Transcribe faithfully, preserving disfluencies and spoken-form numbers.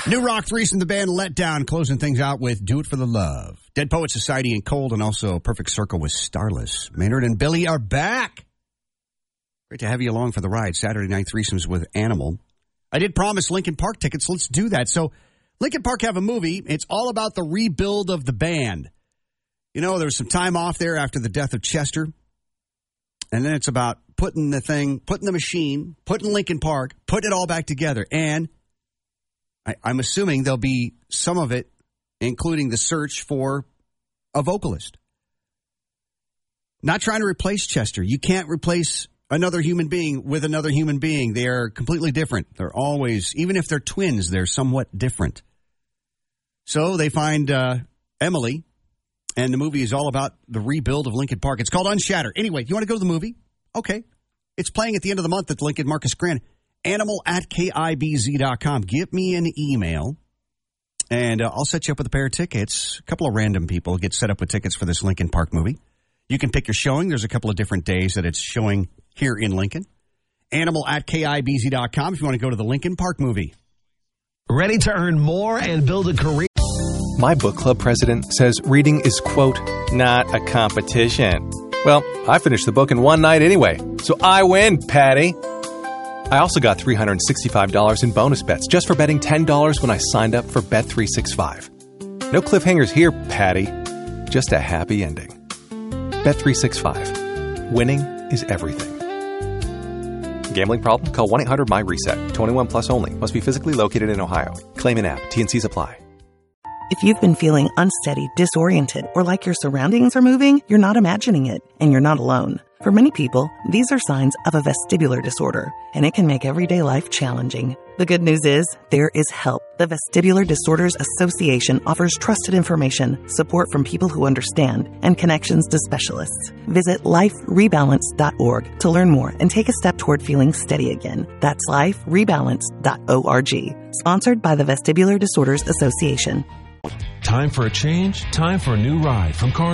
New Rock Threesome, the band Let Down, closing things out with Do It for the Love. Dead Poet Society and Cold, and also Perfect Circle with Starless. Maynard and Billy are back. Great to have you along for the ride. Saturday night threesomes with Animal. I did promise Linkin Park tickets. Let's do that. So Linkin Park have a movie. It's all about the rebuild of the band. You know, there was some time off there after the death of Chester. And then it's about putting the thing, putting the machine, putting Linkin Park, putting it all back together. And I, I'm assuming there'll be some of it, including the search for a vocalist. Not trying to replace Chester. You can't replace another human being with another human being. They are completely different. They're always, even if they're twins, they're somewhat different. So they find uh, Emily, and the movie is all about the rebuild of Linkin Park. It's called Unshattered. Anyway, you want to go to the movie? Okay. It's playing at the end of the month at the Lincoln Marcus Grand. Animal at K I B Z dot com. Give me an email, and uh, I'll set you up with a pair of tickets. A couple of random people get set up with tickets for this Linkin Park movie. You can pick your showing. There's a couple of different days that it's showing here in Lincoln. Animal at K I B Z dot com if you want to go to the Linkin Park movie. Ready to earn more and build a career? My book club president says reading is, quote, not a competition. Well, I finished the book in one night anyway, so I win, Patty. I also got three hundred sixty-five dollars in bonus bets just for betting ten dollars when I signed up for Bet three sixty-five. No cliffhangers here, Patty. Just a happy ending. Bet three sixty-five. Winning is everything. Gambling problem? Call one eight hundred M Y reset. twenty-one plus only. Must be physically located in Ohio. Claim in app. T and C's apply. If you've been feeling unsteady, disoriented, or like your surroundings are moving, you're not imagining it, and you're not alone. For many people, these are signs of a vestibular disorder, and it can make everyday life challenging. The good news is, there is help. The Vestibular Disorders Association offers trusted information, support from people who understand, and connections to specialists. Visit life rebalance dot org to learn more and take a step toward feeling steady again. That's life rebalance dot org. Sponsored by the Vestibular Disorders Association. Time for a change, time for a new ride from Cars